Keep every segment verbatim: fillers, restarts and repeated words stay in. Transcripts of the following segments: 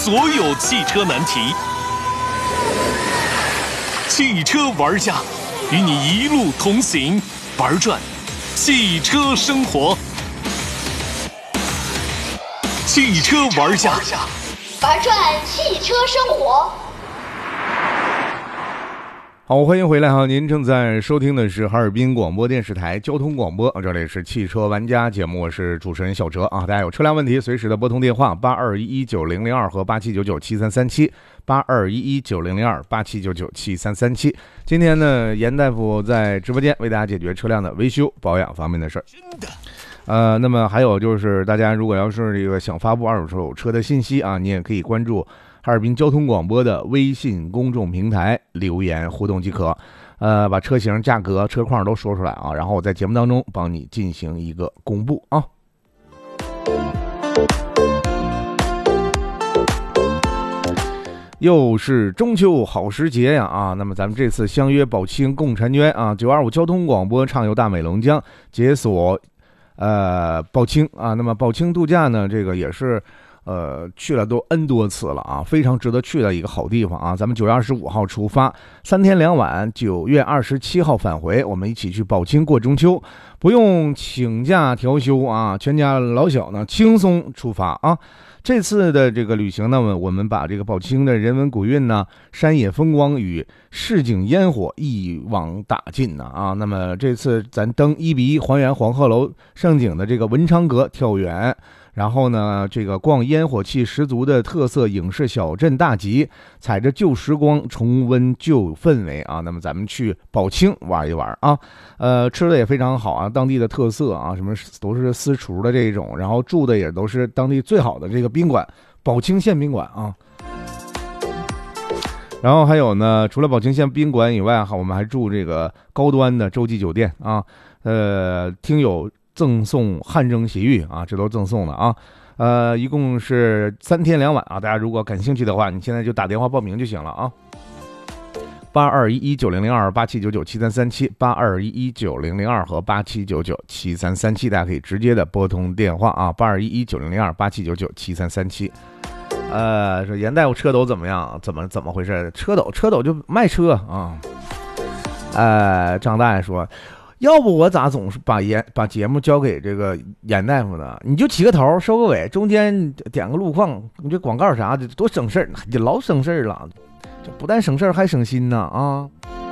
所有汽车难题。汽车玩家与你一路同行，玩转汽车生活。汽车玩家玩转汽车生活。 好，欢迎回来哈！您正在收听的是哈尔滨广播电视台交通广播，这里是汽车玩家节目，我是主持人小哲啊。大家有车辆问题，随时的拨通电话八二一一九零零二和八七九九七三三七，八二一一九零零二八七九九七三三七。今天呢，严大夫在直播间为大家解决车辆的维修保养方面的事儿。呃，那么还有就是，大家如果要是这个想发布二手车的信息啊，你也可以关注哈尔滨交通广播的微信公众平台留言互动即可，呃，把车型、价格、车况都说出来啊，然后我在节目当中帮你进行一个公布啊。又是中秋好时节呀啊！那么咱们这次相约宝清共婵娟啊，九二五交通广播畅游大美龙江，解锁呃宝清啊。那么宝清度假呢，这个也是。呃，去了都 N 多次了啊，非常值得去的一个好地方啊！咱们九月二十五号出发，三天两晚，九月二十七号返回，我们一起去宝清过中秋，不用请假调休啊，全家老小呢轻松出发啊！这次的这个旅行呢，我们把这个宝清的人文古韵呢、山野风光与市井烟火一网打尽呢啊！那么这次咱登一比一还原黄鹤楼胜景的这个文昌阁跳远。然后呢，这个逛烟火气十足的特色影视小镇大集，踩着旧时光重温旧氛围啊。那么咱们去宝清玩一玩啊，呃，吃的也非常好啊，当地的特色啊，什么都是私厨的这种，然后住的也都是当地最好的这个宾馆，宝清县宾馆啊。然后还有呢，除了宝清县宾馆以外，哈，我们还住这个高端的洲际酒店啊，呃，听友。赠送汗蒸洗浴啊，这都赠送的啊，呃，一共是三天两晚啊。大家如果感兴趣的话，你现在就打电话报名就行了啊。八二一一九零零二八七九九七三三七，八二一一九零零二和八七九九七三三七，大家可以直接的拨通电话啊，八二一一九零零二八七九九七三三七。呃，说严大夫车斗怎么样？怎么怎么回事？车斗车斗就卖车啊。呃，张大爷说。要不我咋总是把严把节目交给这个严大夫呢？你就起个头收个尾，中间点个路况，你这广告啥的多省事儿，你老省事儿了，这不但省事儿还省心呢啊！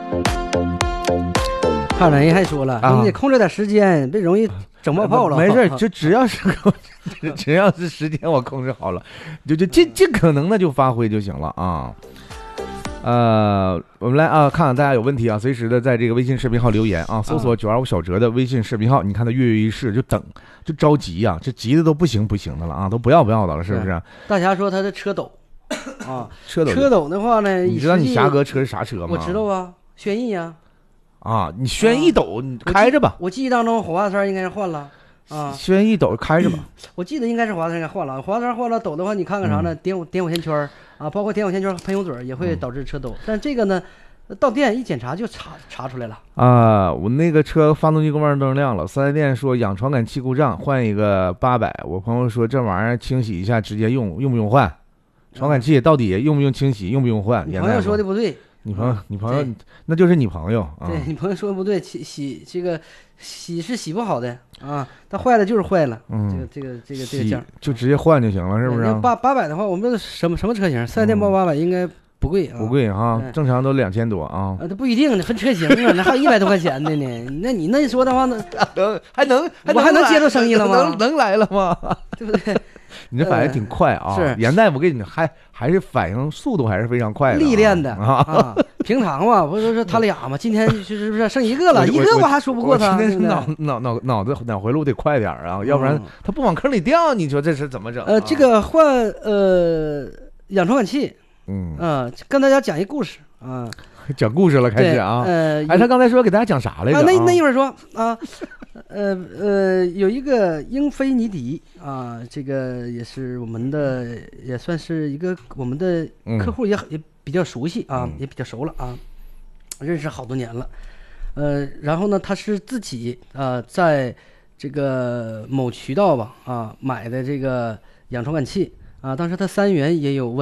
哈人还说了，啊、你得控制点时间，别容易整冒泡了。 没事，就只要是只要是时间我控制好了，就就尽尽可能的就发挥就行了啊。呃，我们来啊，看看大家有问题啊，随时的在这个微信视频号留言啊，搜索九二五小哲的微信视频号，你看他跃跃欲试，就等，就着急呀、啊，这急的都不行不行的了啊，都不要不要的了，是不是？ 大侠说他的车斗啊， 车斗车斗的话呢， 你知道你侠哥车是啥车吗？ 我知道啊，轩逸呀。 啊，你轩逸斗、啊、你开着吧。 我记忆当中火花塞应该是换了。啊， 轩逸斗开着吧、嗯， 我记得应该是华山换了，华山换了斗的话，你看看啥呢？嗯、点点火线圈啊，包括点火线圈、喷油嘴也会导致车斗，嗯、但这个呢，到店一检查就查查出来了。 啊，我那个车发动机公报灯亮了，四 S 店说氧传感器故障，换一个八百。我朋友说这玩意儿清洗一下直接用，用不用换？传感器到底用不用清洗，用不用换？ 你朋友说的不对。 你朋友，你朋友，那就是你朋友啊！ 对，你朋友说的不对，洗洗这个洗是洗不好的啊，它坏了就是坏了。嗯，这个这个这个这个件就直接换就行了，是不是？ 八八百的话，我们什么什么车型？四 S 店报八百应该不贵啊， 不贵哈，正常都两千多啊。 啊，这不一定呢，分车型啊，那还有一百多块钱的呢。那你那说的话，那能还能我还能接受生意了吗？ 能能来了吗？ 对不对？ 你这反应挺快啊！ 是严大夫给你还还是反应速度还是非常快的， 历练的啊。平常嘛，不是说他俩嘛，今天是不是剩一个了？一个我还说不过他。 今天脑脑脑脑子脑回路得快点啊，要不然他不往坑里掉，你说这是怎么整？ 呃，这个换呃氧传感器， 嗯啊，跟大家讲一故事啊。 讲故事了，开始啊！呃，哎，他刚才说给大家讲啥来着？ 啊，那那一会儿说啊，呃呃，有一个英菲尼迪啊，这个也是我们的，也算是一个我们的客户也，也、嗯、也比较熟悉啊，嗯、也比较熟了啊，认识好多年了。呃，然后呢，他是自己啊、呃，在这个某渠道吧啊买的这个氧传感器啊，当时他三元也有问。